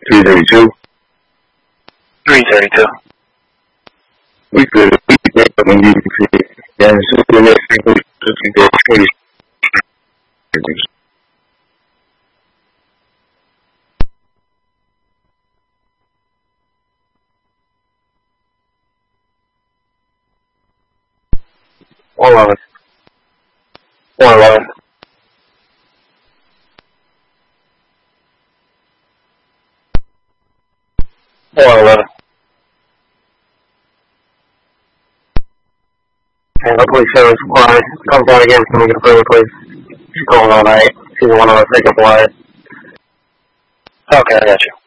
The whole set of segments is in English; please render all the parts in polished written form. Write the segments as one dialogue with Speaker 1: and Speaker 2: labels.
Speaker 1: 332.
Speaker 2: 332.
Speaker 1: We could when you could the next thing we
Speaker 2: One 11. 111. And hopefully service supply comes out again. Can we confirm, please? She's calling all night. She's one of us take up wire. Okay, I got you.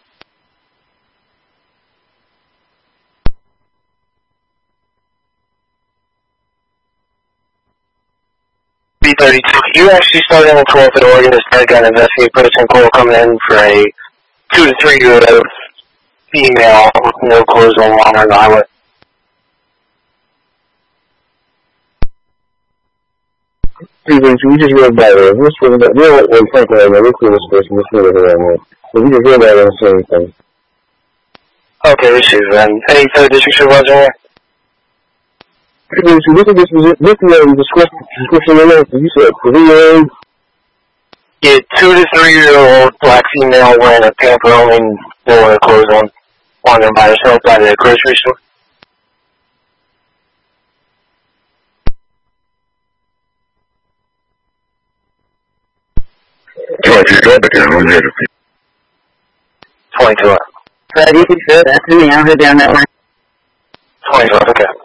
Speaker 2: B32. You actually started in the 12th at Oregon to start got an investigate person call coming in for a 2 to 3 year old female with no clothes on along the highway.
Speaker 1: we just read that. This was that real frankly, this was this was right. So we just read that and say anything.
Speaker 2: Okay, receive then. Any third district supervisor?
Speaker 1: This is the description of it. You said 3-year-old.
Speaker 2: Yeah, 2 to 3 year old black female wearing a pamper and no clothes on, wandering by herself by the grocery store.
Speaker 1: $22.
Speaker 2: 22.
Speaker 3: But you can fit. That's me. I'll head down that line.
Speaker 2: 22, okay.